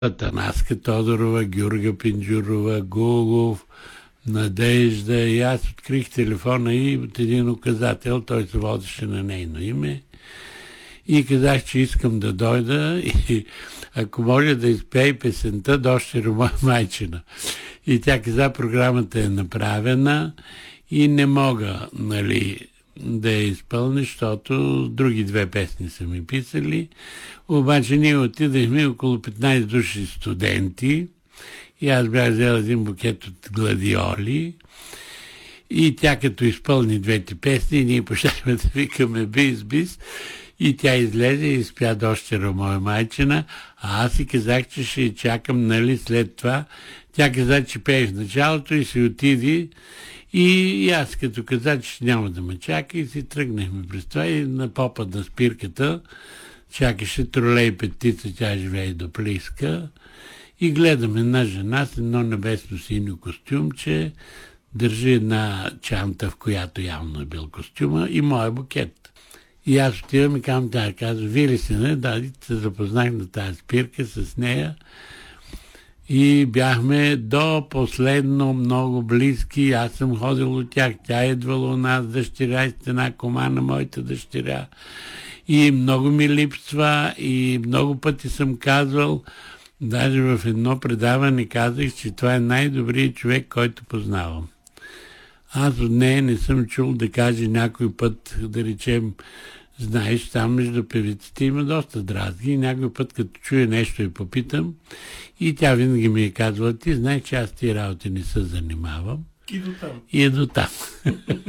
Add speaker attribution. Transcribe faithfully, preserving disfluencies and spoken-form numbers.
Speaker 1: Атанаска Тодорова, Гюрга Пинджурова, Гулов, Надежда. И аз открих телефона и от един указател, той се водеше на нейно име. И казах, че искам да дойда и ако може да изпее песента "Дощиро моя майчина". И тя каза, програмата е направена и не мога, нали, да я изпълня, защото други две песни са ми писали. Обаче ние отидахме около петнайсет души студенти и аз бях взел един букет от гладиоли и тя като изпълни двете песни, ние почнахме да викаме бис-бис и тя излезе и изпя "Дощиро моя майчина", а аз си казах, че ще я чакам, нали, след това. Тя каза, че пее в началото и си отиди. И аз като каза, че няма да ме чака и си тръгнахме през това и на попа на спирката чакаше тролей петица, тя живее до Плиска и гледаме една жена с едно небесно синьо костюмче, държи една чанта, в която явно е бил костюма и моя букет. И аз отивам и казвам, тя казва, вие ли си, не? Да, се запознах на тази спирка с нея. И бяхме до последно много близки. Аз съм ходил от тях. Тя е идвала у нас, дъщеря и стена кома на моята дъщеря. И много ми липсва и много пъти съм казвал, даже в едно предаване казах, че това е най-добрият човек, който познавам. Аз от нея не съм чул да каже някой път, да речем, знаеш, там между певиците има доста дразги и някой път, като чуя нещо и попитам, и тя винаги ми е казвала, ти знаеш, че аз тия работи не се занимавам.
Speaker 2: И до там.
Speaker 1: И е до там.